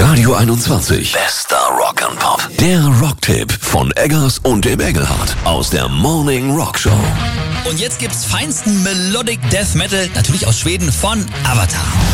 Radio 21. Bester Rock'n'Pop. Der Rocktipp von Eggers und dem Engelhardt aus der Morning Rock Show. Und jetzt gibt's feinsten Melodic Death Metal, natürlich aus Schweden, von Avatar.